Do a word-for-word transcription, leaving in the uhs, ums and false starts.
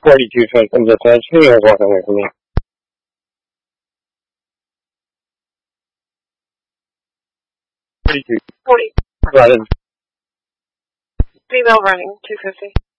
forty-two seconds of touch. He was walking away from me. forty-two. forty. Running. Female running, two fifty.